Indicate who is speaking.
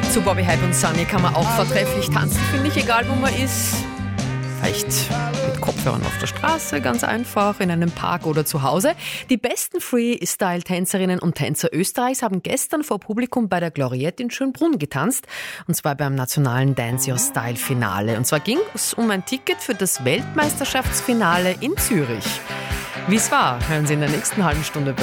Speaker 1: Zu Bobby Hype und Sunny kann man auch vortrefflich tanzen, finde ich, egal wo man ist. Vielleicht mit Kopfhörern auf der Straße, ganz einfach, in einem Park oder zu Hause. Die besten Freestyle-Tänzerinnen und Tänzer Österreichs haben gestern vor Publikum bei der Gloriette in Schönbrunn getanzt. Und zwar beim nationalen Dance Your Style Finale. Und zwar ging es um ein Ticket für das Weltmeisterschaftsfinale in Zürich. Wie es war, hören Sie in der nächsten halben Stunde.